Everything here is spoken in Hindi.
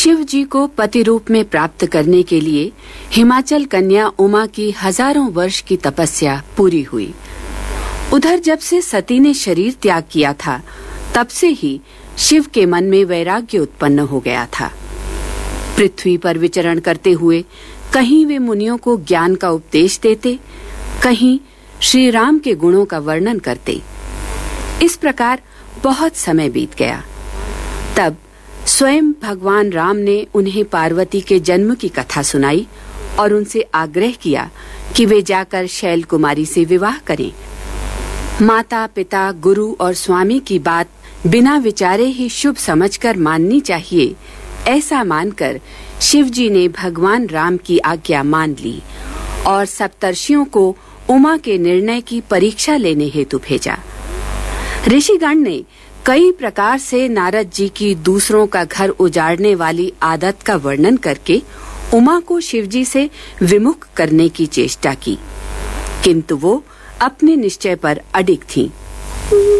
शिव जी को पति रूप में प्राप्त करने के लिए हिमाचल कन्या उमा की हजारों वर्ष की तपस्या पूरी हुई। उधर जब से सती ने शरीर त्याग किया था, तब से ही शिव के मन में वैराग्य उत्पन्न हो गया था। पृथ्वी पर विचरण करते हुए कहीं वे मुनियों को ज्ञान का उपदेश देते, कहीं श्री राम के गुणों का वर्णन करते। इस प्रकार बहुत समय बीत गया। तब स्वयं भगवान राम ने उन्हें पार्वती के जन्म की कथा सुनाई और उनसे आग्रह किया कि वे जाकर शैल कुमारी से विवाह करें। माता पिता, गुरु और स्वामी की बात बिना विचारे ही शुभ समझकर माननी चाहिए, ऐसा मानकर शिवजी ने भगवान राम की आज्ञा मान ली और सप्तर्षियों को उमा के निर्णय की परीक्षा लेने हेतु भेजा। ऋषिगण ने कई प्रकार से नारद जी की दूसरों का घर उजाड़ने वाली आदत का वर्णन करके उमा को शिवजी से विमुख करने की चेष्टा की, किंतु वो अपने निश्चय पर अडिग थीं।